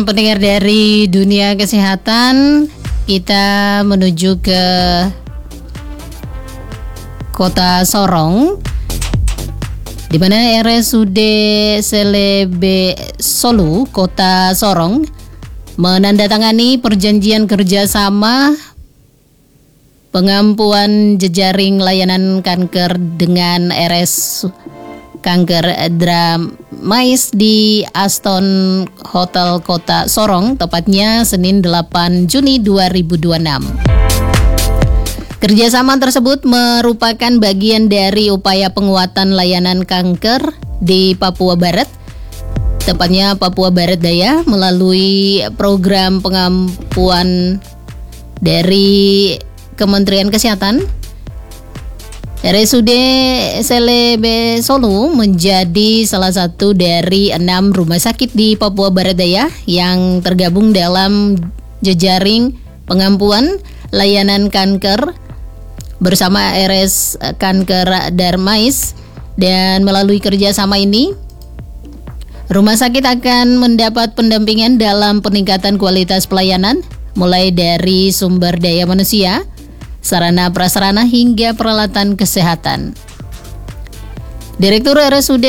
Pendengar dari dunia kesehatan, kita menuju ke Kota Sorong, di mana RSUD Selebe Solu, Kota Sorong, menandatangani perjanjian kerjasama pengampuan jejaring layanan kanker dengan RS Kanker Dramais di Aston Hotel Kota Sorong, tepatnya Senin 8 Juni 2026. Kerjasama tersebut merupakan bagian dari upaya penguatan layanan kanker di Papua Barat, tepatnya Papua Barat Daya, melalui program pengampuan dari Kementerian Kesehatan. RSUD Selebe Solu menjadi salah satu dari 6 rumah sakit di Papua Barat Daya yang tergabung dalam jejaring pengampuan layanan kanker bersama RS Kanker Darmais, dan melalui kerjasama ini rumah sakit akan mendapat pendampingan dalam peningkatan kualitas pelayanan mulai dari sumber daya manusia, sarana prasarana hingga peralatan kesehatan. Direktur RSUD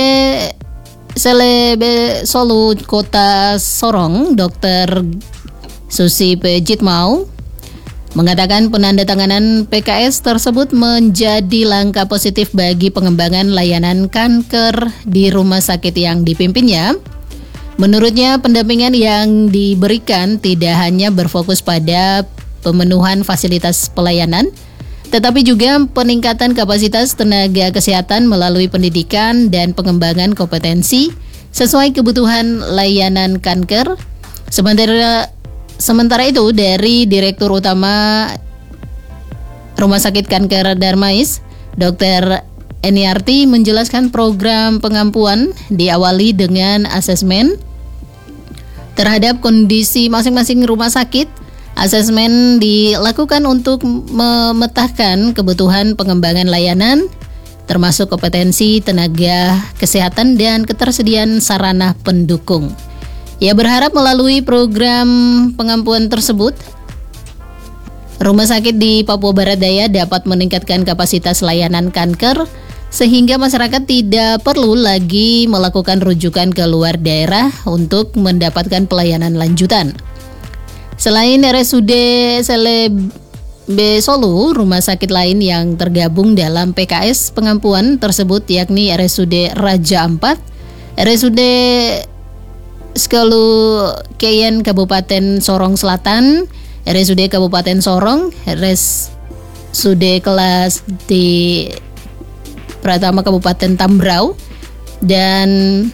Selebe Solu Kota Sorong, Dr. Susi P. Jitmau, mengatakan penandatanganan PKS tersebut menjadi langkah positif bagi pengembangan layanan kanker di rumah sakit yang dipimpinnya. Menurutnya, pendampingan yang diberikan tidak hanya berfokus pada pemenuhan fasilitas pelayanan, tetapi juga peningkatan kapasitas tenaga kesehatan melalui pendidikan dan pengembangan kompetensi sesuai kebutuhan layanan kanker. Sementara itu, dari Direktur Utama Rumah Sakit Kanker Darmais, Dr. Eniarti, menjelaskan program pengampuan diawali dengan asesmen terhadap kondisi masing-masing rumah sakit. Asesmen dilakukan untuk memetakan kebutuhan pengembangan layanan, termasuk kompetensi tenaga kesehatan dan ketersediaan sarana pendukung. Ia berharap melalui program pengampuan tersebut, rumah sakit di Papua Barat Daya dapat meningkatkan kapasitas layanan kanker sehingga masyarakat tidak perlu lagi melakukan rujukan ke luar daerah untuk mendapatkan pelayanan lanjutan. Selain RSUD Selebe Solu, rumah sakit lain yang tergabung dalam PKS pengampuan tersebut yakni RSUD Raja Ampat, RSUD Skelu Keyen Kabupaten Sorong Selatan, RSUD Kabupaten Sorong, RSUD Kelas di Pratama Kabupaten Tambrau, dan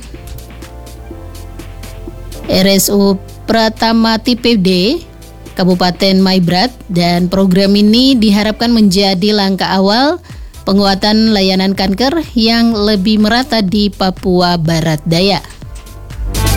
RSU Pratama TPD Kabupaten Maibrat. Dan program ini diharapkan menjadi langkah awal penguatan layanan kanker yang lebih merata di Papua Barat Daya.